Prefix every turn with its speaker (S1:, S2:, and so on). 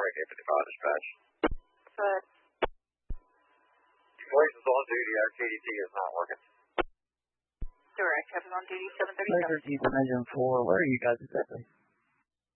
S1: Direct 855 dispatch.
S2: Good.
S1: Voice is on duty. Our KDT is not working.
S2: Direct, having on duty 737.
S3: Laser Jeep Division 4, where are you guys exactly?